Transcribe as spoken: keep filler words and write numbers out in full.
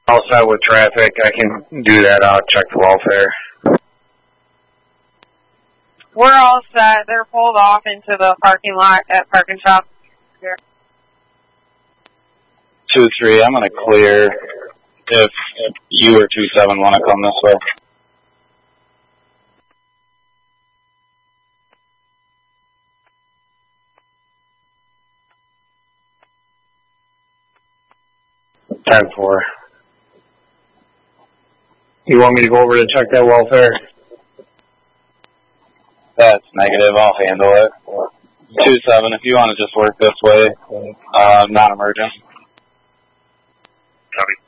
All set with traffic. I can do that. I'll check the welfare. We're all set. They're pulled off into the parking lot at Park and Shop. Here. two three, I'm going to clear if you or two seven want to come this way. ten four. You want me to go over to check that welfare? That's negative. I'll handle it. two seven, if you want to just work this way, uh, non-emergent. Copy.